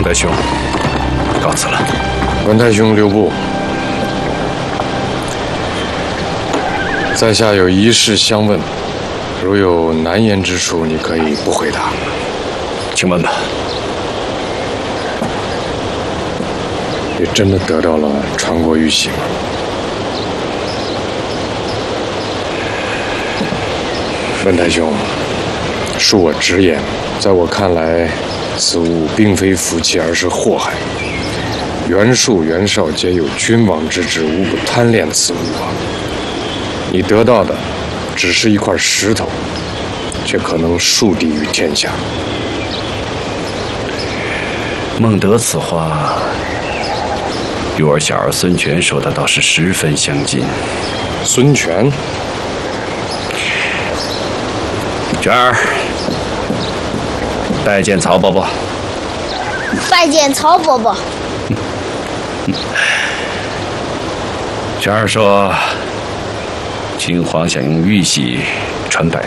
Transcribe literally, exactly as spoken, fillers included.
德兄，告辞了。 文太兄留步，在下有一事相问，如有难言之处，你可以不回答。 请问吧。 你真的得到了传国玉玺吗？文太兄，恕我直言，在我看来，此物并非福气，而是祸害。袁术、袁绍皆有君王之志，无不贪恋此物啊！你得到的只是一块石头，却可能树敌于天下。 孟德此话，与我小儿孙权说的倒是十分相近。 孙权， 权儿，拜见曹伯伯。 拜见曹伯伯。 权儿说，秦皇想用玉玺传百